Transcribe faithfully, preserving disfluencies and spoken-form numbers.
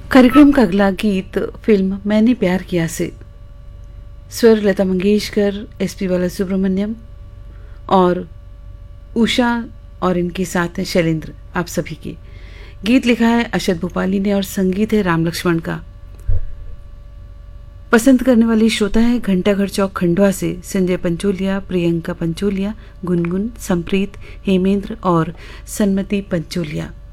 कार्यक्रम का अगला गीत फिल्म मैंने प्यार किया से, स्वर लता मंगेशकर, एस पी बालासुब्रमण्यम और उषा और इनके साथ हैं शैलेंद्र। आप सभी के गीत लिखा है अशद भोपाली ने और संगीत है राम लक्ष्मण का। पसंद करने वाली श्रोता है घंटाघर चौक खंडवा से संजय पंचोलिया, प्रियंका पंचोलिया, गुनगुन, संप्रीत, हेमेंद्र और सन्मति पंचोलिया।